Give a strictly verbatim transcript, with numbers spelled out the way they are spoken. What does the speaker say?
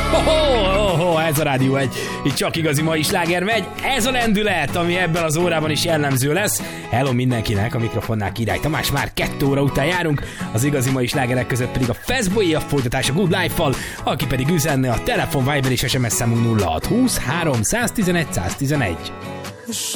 Oh, oh, ez a Rádió egy. Itt csak igazi mai sláger megy. Ez a lendület, ami ebben az órában is jellemző lesz. Hello mindenkinek, a mikrofonnál Király Tamás, már kettő óra után járunk. Az igazi mai slágerek között pedig a Fastboy, a folytatás a Good Life-val, aki pedig üzenne a telefon, Viber és es em es számunk nulla hat húsz három tizenegy száz tizenegy.